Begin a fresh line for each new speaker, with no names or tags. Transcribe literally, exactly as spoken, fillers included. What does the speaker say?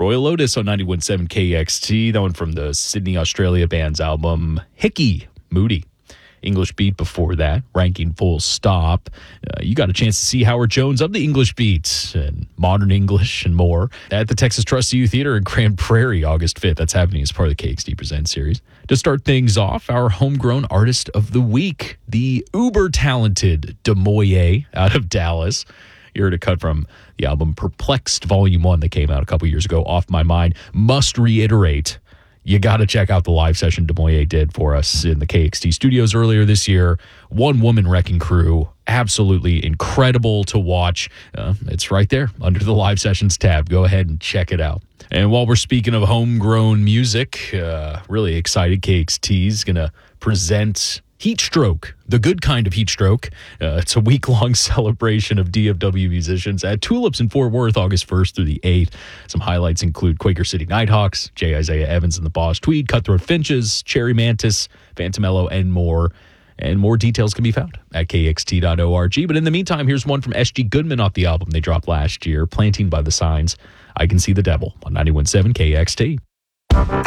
Royal Otis on ninety-one point seven K X T. That one from the Sydney, Australia band's album Hickey, Moody. English Beat before that, Ranking Full Stop. Uh, you got a chance to see Howard Jones of the English Beat and Modern English and more at the Texas Trust U Theater in Grand Prairie, August fifth. That's happening as part of the K X T Presents series. To start things off, our homegrown artist of the week, the uber-talented Demoye out of Dallas. You heard a cut from the album Perplexed Volume one that came out a couple years ago, Off My Mind. Must reiterate, you got to check out the live session Demoye did for us in the K X T studios earlier this year. One-woman wrecking crew. Absolutely incredible to watch. Uh, it's right there under the live sessions tab. Go ahead and check it out. And while we're speaking of homegrown music, uh, really excited, K X T is going to present Heat Stroke, the good kind of heat stroke. Uh, it's a week-long celebration of D F W musicians at Tulips in Fort Worth, August first through the eighth. Some highlights include Quaker City Nighthawks, J. Isaiah Evans and the Boss Tweed, Cutthroat Finches, Cherry Mantis, Phantomello, and more. And more details can be found at K X T dot org. But in the meantime, here's one from S G Goodman off the album they dropped last year, Planting by the Signs. I Can See the Devil on ninety-one point seven K X T.